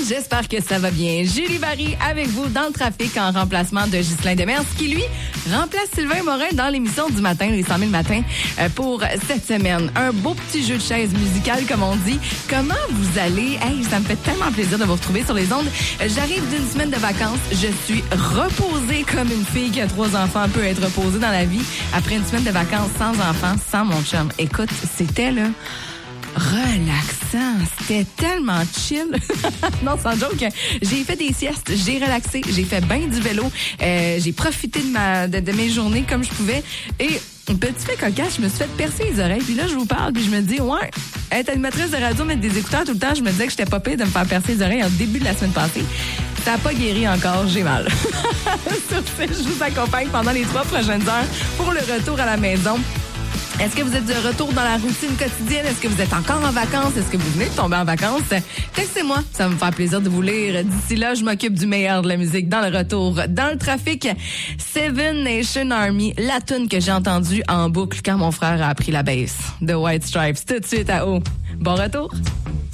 j'espère que ça va bien. Julie Barry avec vous dans le trafic en remplacement de Ghislain Demers qui, lui, remplace Sylvain Morin dans l'émission du matin, les 100 000 matins, pour cette semaine. Un beau petit jeu de chaise musicale, comme on dit. Comment vous allez? Hey, ça me fait tellement plaisir de vous retrouver sur les ondes. J'arrive d'une semaine de vacances. Je suis reposée comme une fille qui a 3 enfants peut être reposée dans la vie. Après une semaine de vacances sans enfants, sans mon chum. Écoute, c'était là... relaxant. C'était tellement chill. Non, sans joke. J'ai fait des siestes, j'ai relaxé, j'ai fait bien du vélo, j'ai profité de mes journées comme je pouvais. Et un petit fait cocasse, je me suis fait percer les oreilles. Puis là, je vous parle, puis je me dis, ouais, être animatrice de radio, mettre des écouteurs tout le temps, je me disais que j'étais pas pire de me faire percer les oreilles au début de la semaine passée. Ça n'a pas guéri encore, j'ai mal. Sur ce, je vous accompagne pendant les 3 prochaines heures pour le retour à la maison. Est-ce que vous êtes de retour dans la routine quotidienne? Est-ce que vous êtes encore en vacances? Est-ce que vous venez de tomber en vacances? Textez-moi, ça va me faire plaisir de vous lire. D'ici là, je m'occupe du meilleur de la musique dans le retour. Dans le trafic, Seven Nation Army, la tune que j'ai entendue en boucle quand mon frère a appris la bass de White Stripes. Tout de suite à haut. Bon retour!